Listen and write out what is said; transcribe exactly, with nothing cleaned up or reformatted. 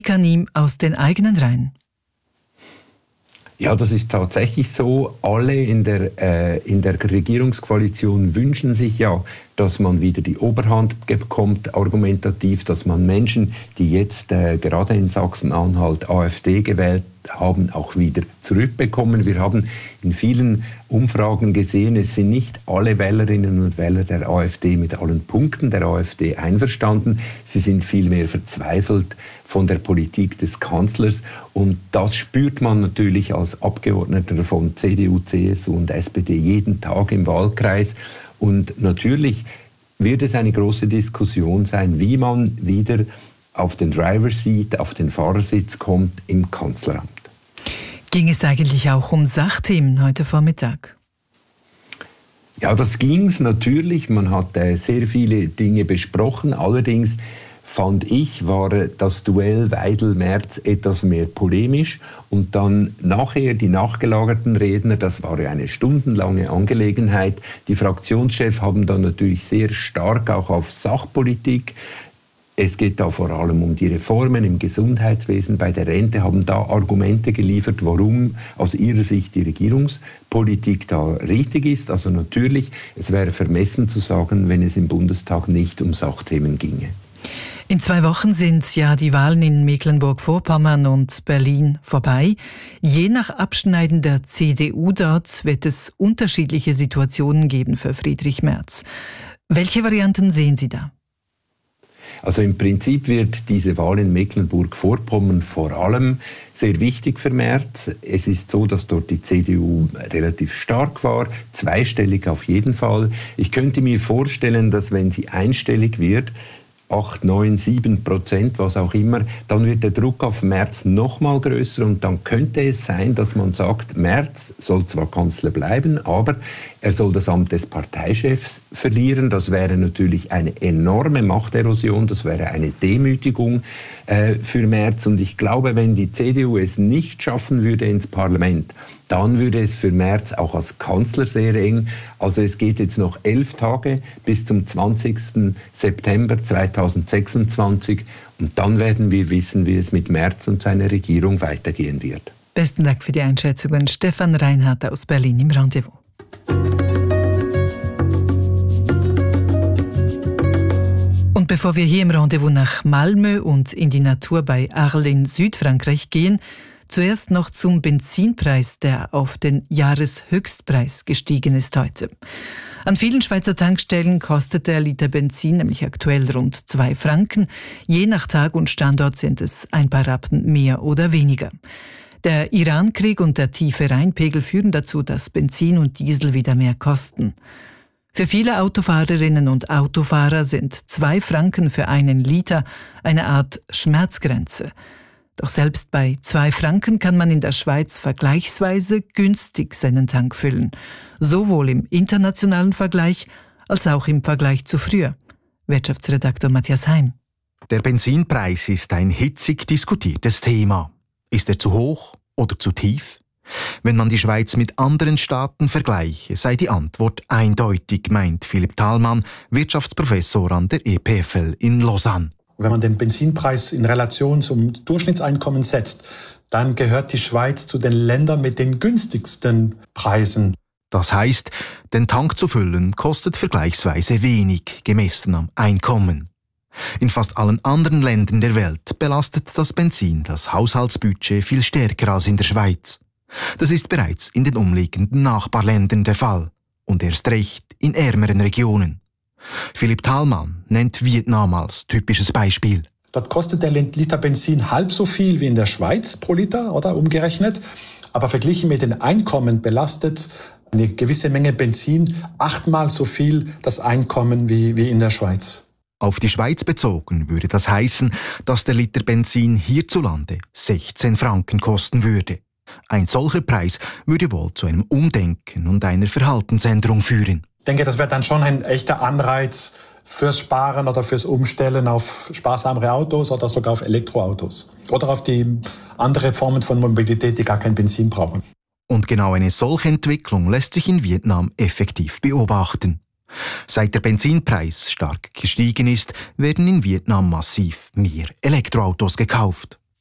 Kann ihm aus den eigenen Reihen. Ja, das ist tatsächlich so. Alle in der, äh, in der Regierungskoalition wünschen sich ja, dass man wieder die Oberhand bekommt, argumentativ, dass man Menschen, die jetzt äh, gerade in Sachsen-Anhalt AfD gewählt haben, auch wieder zurückbekommen. Wir haben in vielen Umfragen gesehen, es sind nicht alle Wählerinnen und Wähler der AfD mit allen Punkten der AfD einverstanden. Sie sind vielmehr verzweifelt von der Politik des Kanzlers. Und das spürt man natürlich als Abgeordneter von C D U, C S U und S P D jeden Tag im Wahlkreis. Und natürlich wird es eine große Diskussion sein, wie man wieder auf den Driver's Seat, auf den Fahrersitz kommt im Kanzleramt. Ging es eigentlich auch um Sachthemen heute Vormittag? Ja, das ging es natürlich. Man hat äh, sehr viele Dinge besprochen. Allerdings fand ich, war das Duell Weidel-Merz etwas mehr polemisch. Und dann nachher die nachgelagerten Redner, das war ja eine stundenlange Angelegenheit. Die Fraktionschefs haben dann natürlich sehr stark auch auf Sachpolitik. Es geht da vor allem um die Reformen im Gesundheitswesen, bei der Rente, haben da Argumente geliefert, warum aus ihrer Sicht die Regierungspolitik da richtig ist. Also natürlich, es wäre vermessen zu sagen, wenn es im Bundestag nicht um Sachthemen ginge. In zwei Wochen sind ja die Wahlen in Mecklenburg-Vorpommern und Berlin vorbei. Je nach Abschneiden der C D U dort wird es unterschiedliche Situationen geben für Friedrich Merz. Welche Varianten sehen Sie da? Also im Prinzip wird diese Wahl in Mecklenburg-Vorpommern vor allem sehr wichtig für Merz. Es ist so, dass dort die C D U relativ stark war, zweistellig auf jeden Fall. Ich könnte mir vorstellen, dass wenn sie einstellig wird, acht, neun, sieben Prozent, was auch immer, dann wird der Druck auf Merz noch mal größer und dann könnte es sein, dass man sagt, Merz soll zwar Kanzler bleiben, aber er soll das Amt des Parteichefs verlieren. Das wäre natürlich eine enorme Machterosion, das wäre eine Demütigung äh, für Merz. Und ich glaube, wenn die C D U es nicht schaffen würde ins Parlament, dann würde es für Merz auch als Kanzler sehr eng. Also es geht jetzt noch elf Tage bis zum zwanzigsten September zweitausendsechsundzwanzig. Und dann werden wir wissen, wie es mit Merz und seiner Regierung weitergehen wird. Besten Dank für die Einschätzungen. Stefan Reinhardt aus Berlin im Rendezvous. Und bevor wir hier im Rendezvous nach Malmö und in die Natur bei Arles in Südfrankreich gehen, zuerst noch zum Benzinpreis, der auf den Jahreshöchstpreis gestiegen ist heute. An vielen Schweizer Tankstellen kostet der Liter Benzin nämlich aktuell rund zwei Franken. Je nach Tag und Standort sind es ein paar Rappen mehr oder weniger. Der Iran-Krieg und der tiefe Rheinpegel führen dazu, dass Benzin und Diesel wieder mehr kosten. Für viele Autofahrerinnen und Autofahrer sind zwei Franken für einen Liter eine Art Schmerzgrenze. Doch selbst bei zwei Franken kann man in der Schweiz vergleichsweise günstig seinen Tank füllen. Sowohl im internationalen Vergleich als auch im Vergleich zu früher. Wirtschaftsredaktor Matthias Heim. Der Benzinpreis ist ein hitzig diskutiertes Thema. Ist er zu hoch oder zu tief? Wenn man die Schweiz mit anderen Staaten vergleiche, sei die Antwort eindeutig, meint Philipp Thalmann, Wirtschaftsprofessor an der E P F L in Lausanne. Wenn man den Benzinpreis in Relation zum Durchschnittseinkommen setzt, dann gehört die Schweiz zu den Ländern mit den günstigsten Preisen. Das heißt, den Tank zu füllen kostet vergleichsweise wenig, gemessen am Einkommen. In fast allen anderen Ländern der Welt belastet das Benzin das Haushaltsbudget viel stärker als in der Schweiz. Das ist bereits in den umliegenden Nachbarländern der Fall und erst recht in ärmeren Regionen. Philipp Thalmann nennt Vietnam als typisches Beispiel. Dort kostet der Liter Benzin halb so viel wie in der Schweiz pro Liter, oder umgerechnet. Aber verglichen mit den Einkommen belastet eine gewisse Menge Benzin achtmal so viel das Einkommen wie, wie in der Schweiz. Auf die Schweiz bezogen würde das heißen, dass der Liter Benzin hierzulande sechzehn Franken kosten würde. Ein solcher Preis würde wohl zu einem Umdenken und einer Verhaltensänderung führen. Ich denke, das wäre dann schon ein echter Anreiz fürs Sparen oder fürs Umstellen auf sparsamere Autos oder sogar auf Elektroautos. Oder auf die andere Formen von Mobilität, die gar kein Benzin brauchen. Und genau eine solche Entwicklung lässt sich in Vietnam effektiv beobachten. Seit der Benzinpreis stark gestiegen ist, werden in Vietnam massiv mehr Elektroautos gekauft.